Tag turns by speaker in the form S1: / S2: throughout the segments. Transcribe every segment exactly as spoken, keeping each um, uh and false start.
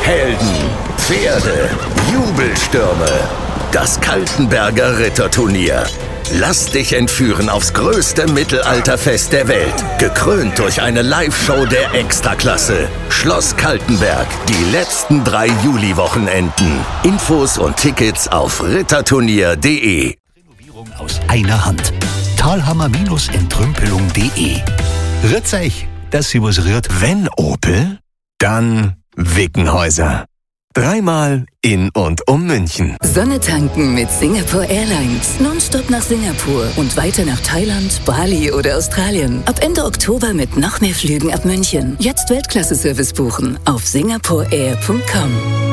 S1: Helden, Pferde, Jubelstürme. Das Kaltenberger Ritterturnier. Lass dich entführen aufs größte Mittelalterfest der Welt. Gekrönt durch eine Live-Show der Extraklasse. Schloss Kaltenberg. Die letzten drei Juli-Wochenenden. Infos und Tickets auf ritterturnier punkt de.
S2: Renovierung aus einer Hand. Talhammer-entrümpelung punkt de. Rührt euch, dass sie was rührt.
S3: Wenn Opel, dann Wickenhäuser. Dreimal in und um München.
S4: Sonne tanken mit Singapore Airlines. Nonstop nach Singapur und weiter nach Thailand, Bali oder Australien. Ab Ende Oktober mit noch mehr Flügen ab München. Jetzt Weltklasse-Service buchen auf singapore air punkt com.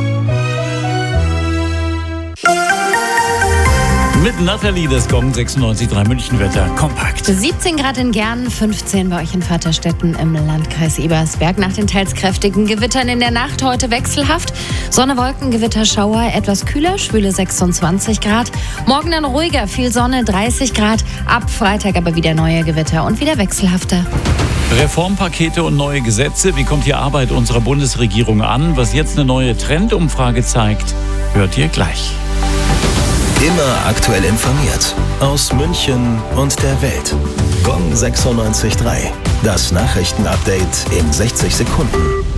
S5: Mit Nathalie, das Gong sechsundneunzig Komma drei Münchenwetter kompakt.
S6: siebzehn Grad in Gernen, fünfzehn bei euch in Vaterstetten im Landkreis Ebersberg. Nach den teils kräftigen Gewittern in der Nacht heute wechselhaft. Sonne, Wolken, Gewitter, Schauer, etwas kühler, schwüle sechsundzwanzig Grad. Morgen dann ruhiger, viel Sonne, dreißig Grad. Ab Freitag aber wieder neue Gewitter und wieder wechselhafter.
S5: Reformpakete und neue Gesetze. Wie kommt die Arbeit unserer Bundesregierung an? Was jetzt eine neue Trendumfrage zeigt, hört ihr gleich.
S3: Immer aktuell informiert. Aus München und der Welt. Gong sechsundneunzig Komma drei. Das Nachrichtenupdate in sechzig Sekunden.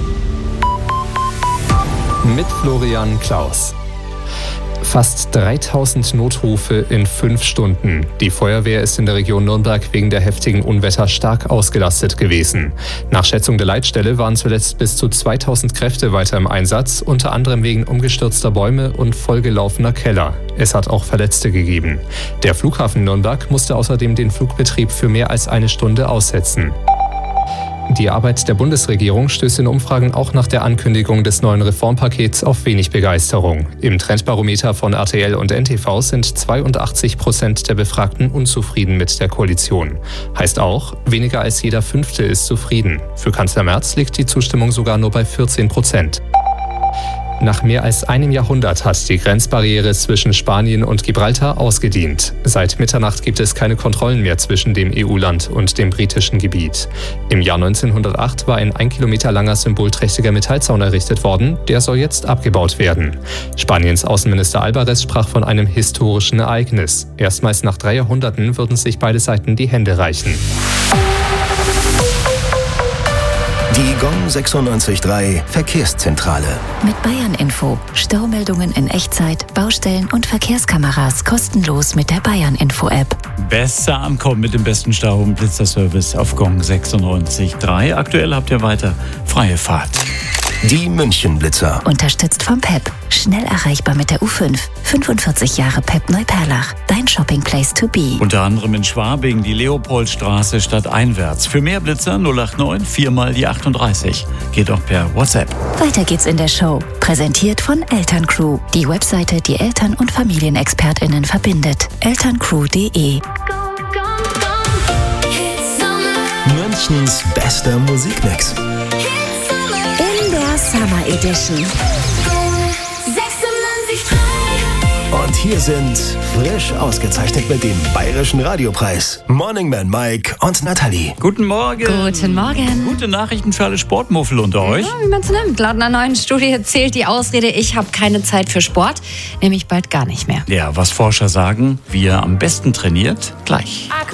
S7: Mit Florian Klaus. Fast dreitausend Notrufe in fünf Stunden. Die Feuerwehr ist in der Region Nürnberg wegen der heftigen Unwetter stark ausgelastet gewesen. Nach Schätzung der Leitstelle waren zuletzt bis zu zweitausend Kräfte weiter im Einsatz, unter anderem wegen umgestürzter Bäume und vollgelaufener Keller. Es hat auch Verletzte gegeben. Der Flughafen Nürnberg musste außerdem den Flugbetrieb für mehr als eine Stunde aussetzen. Die Arbeit der Bundesregierung stößt in Umfragen auch nach der Ankündigung des neuen Reformpakets auf wenig Begeisterung. Im Trendbarometer von R T L und N T V sind zweiundachtzig Prozent der Befragten unzufrieden mit der Koalition. Heißt auch, weniger als jeder Fünfte ist zufrieden. Für Kanzler Merz liegt die Zustimmung sogar nur bei vierzehn Prozent. Nach mehr als einem Jahrhundert hat die Grenzbarriere zwischen Spanien und Gibraltar ausgedient. Seit Mitternacht gibt es keine Kontrollen mehr zwischen dem E U-Land und dem britischen Gebiet. Im Jahr neunzehnhundertacht war ein ein Kilometer langer symbolträchtiger Metallzaun errichtet worden. Der soll jetzt abgebaut werden. Spaniens Außenminister Alvarez sprach von einem historischen Ereignis. Erstmals nach drei Jahrhunderten würden sich beide Seiten die Hände reichen.
S3: Die Gong sechsundneunzig Komma drei Verkehrszentrale.
S4: Mit Bayern Info. Staumeldungen in Echtzeit, Baustellen und Verkehrskameras kostenlos mit der Bayern Info App.
S5: Besser ankommen mit dem besten Stau- und Blitzerservice auf Gong sechsundneunzig Komma drei. Aktuell habt ihr weiter freie Fahrt.
S3: Die Münchenblitzer.
S4: Unterstützt vom P E P. Schnell erreichbar mit der U fünf. fünfundvierzig Jahre P E P Neuperlach. Dein Shopping Place to be.
S5: Unter anderem in Schwabing die Leopoldstraße stadteinwärts. Für mehr Blitzer null acht neun vier mal die achtunddreißig. Geht auch per WhatsApp.
S4: Weiter geht's in der Show. Präsentiert von Elterncrew. Die Webseite, die Eltern- und FamilienexpertInnen verbindet. elterncrew punkt de.
S3: Münchens bester Musikmix.
S4: In der Summer Edition.
S3: Und hier sind frisch ausgezeichnet mit dem Bayerischen Radiopreis Morning Man Mike und Nathalie.
S5: Guten Morgen.
S6: Guten Morgen.
S5: Gute Nachrichten für alle Sportmuffel unter euch.
S6: Ja, wie man es nimmt. Laut einer neuen Studie zählt die Ausrede, ich habe keine Zeit für Sport, nämlich bald gar nicht mehr.
S5: Ja, was Forscher sagen, wie ihr am besten trainiert, gleich.